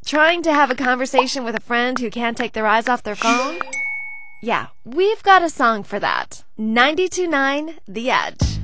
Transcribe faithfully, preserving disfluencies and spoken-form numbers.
Trying to have a conversation with a friend who can't take their eyes off their phone? Yeah, we've got a song for that. ninety-two point nine The Edge.